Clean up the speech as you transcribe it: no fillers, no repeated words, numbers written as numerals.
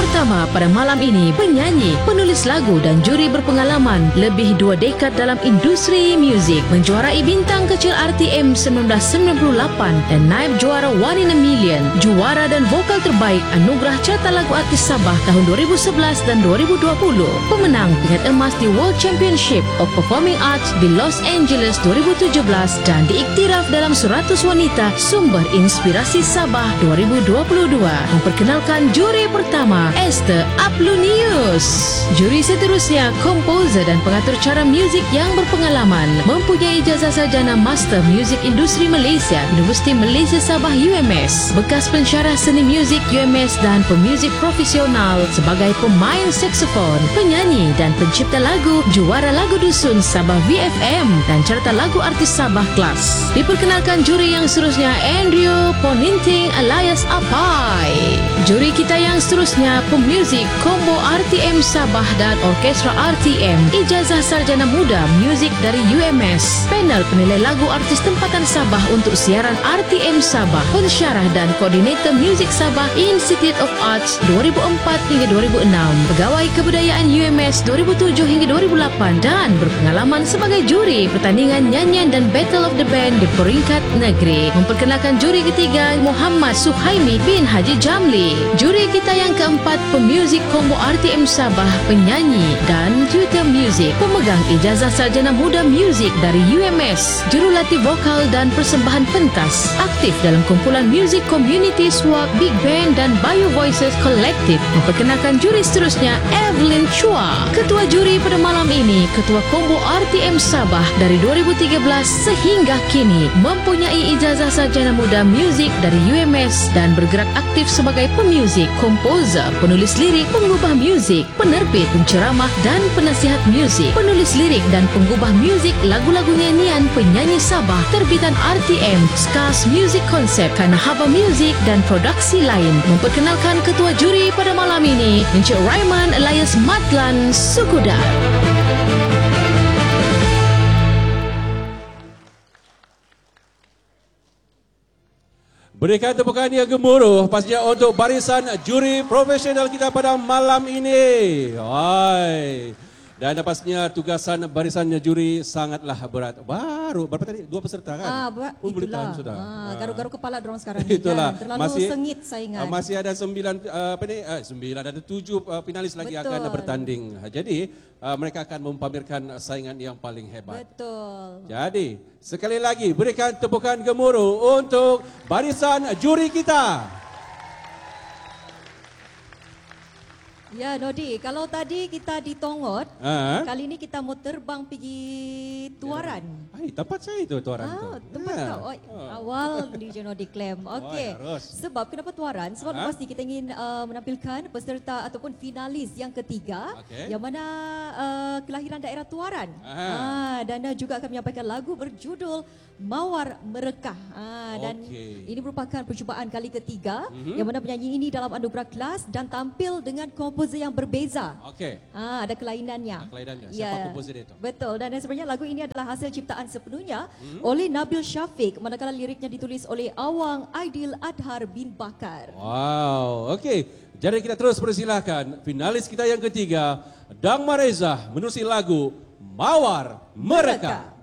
pertama pada malam ini, penyanyi, penulis lagu dan juri berpengalaman lebih 2 dekad dalam industri muzik, menjuarai bintang kecil RTM 1998 dan naib juara One in a Million, juara dan vokal terbaik Anugerah Carta Lagu Artis Sabah tahun 2011 dan 2020, pemenang pingat emas di World Championship of Performing Arts di Los Angeles 2017 dan diiktiraf dalam 100 wanita sumber inspirasi Sabah 2022. Memperkenalkan juri pertama, Esther Aplunius. Juri seterusnya, komposer dan pengatur cara muzik yang berpengalaman, mempunyai ijazah sarjana Master Music Industri Malaysia, Universiti Malaysia Sabah UMS, bekas pensyarah seni muzik UMS dan pemuzik profesional sebagai pemain saksofon, penyanyi dan pencipta lagu, juara lagu dusun Sabah VFM dan carta lagu artis Sabah Kelas. Diperkenalkan juri yang seterusnya, Andrew Poninting alias Apai. Juri kita yang seterusnya, pemuzik combo RTM Sabah dan orkestra RTM, ijazah sarjana muda muzik dari UMS, panel penilai lagu artis tempatan Sabah untuk siaran RTM Sabah, pensyarah dan koordinator muzik Sabah Institute of Arts 2004 hingga 2006, pegawai kebudayaan UMS 2007 hingga 2008 dan berpengalaman sebagai juri pertandingan nyanyian dan Battle of the Band di peringkat negeri. Memperkenalkan juri ketiga, Muhammad Suhaimi bin Haji Jamli. Juri kita yang keempat, pemuzik combo RTM Sabah, penyanyi dan tutor muzik, pemegang ijazah sarjana muda muzik dari UMS, jurulatih vokal dan persembahan pentas, aktif dalam kumpulan muzik community Swap, Big Band dan Bio Voices Collective. Memperkenalkan juri seterusnya, Evelyn Chua. Ketua juri pada malam ini, ketua combo RTM Sabah dari 2013 sehingga kini, mempunyai ijazah sarjana muda muzik dari UMS dan bergerak aktif sebagai pemuzik, komposer, penulis lirik, pengubah muzik, penerbit, penceramah dan penasihat muzik, penulis lirik dan pengubah muzik lagu-lagu nyanyian penyanyi Sabah, terbitan RTM, Scars Music Concept, Kanahaba Music dan produksi lain. Memperkenalkan ketua juri pada malam ini, Encik Raiman alias Matlan Sukuda. Berikan tepukan yang gemuruh pastinya untuk barisan juri profesional kita pada malam ini. Hai. Dan pastinya tugasan barisan juri sangatlah berat. Baru berapa tadi? 2 peserta kan? Boleh tahan sudah. Garu-garu kepala dorang sekarang itulah. Kan? Terlalu sengit saingan. Masih ada 9 ada 7 finalis lagi akan bertanding. Jadi mereka akan mempamerkan saingan yang paling hebat. Betul. Jadi sekali lagi berikan tepukan gemuruh untuk barisan juri kita. Ya Nodi, kalau tadi kita di Tongot, kali ini kita mau terbang pergi Tuaran. Tempat saya itu Tuaran. Tempat kau. Awal DJ Nodi klaim. Okey. Sebab kenapa Tuaran? Sebab lepas ni kita ingin menampilkan peserta ataupun finalis yang ketiga, yang mana kelahiran daerah Tuaran. Dan juga akan menyampaikan lagu berjudul Mawar Merekah. Dan ini merupakan percubaan kali ketiga, yang mana penyanyi ini dalam anugerah kelas dan tampil dengan komposer yang berbeza. Ada kelainannya. Siapa komposer itu? Betul. Dan sebenarnya lagu ini adalah hasil ciptaan sepenuhnya oleh Nabil Syafiq, manakala liriknya ditulis oleh Awang Aidil Adhar bin Bakar. Wow. Okey. Jadi kita terus persilakan finalis kita yang ketiga, Dang Mareza menerusi lagu Mawar Merekah.